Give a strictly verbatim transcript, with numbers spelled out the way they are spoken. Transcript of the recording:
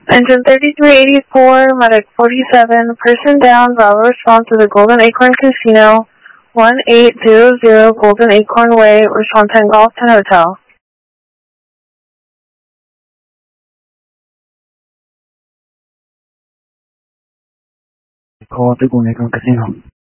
Engine thirty-three eighty-four, Medic forty-seven, person down, Bravo response to the Golden Acorn Casino, one eight zero zero Golden Acorn Way, response ten Golf ten Hotel. Call the Golden Acorn Casino.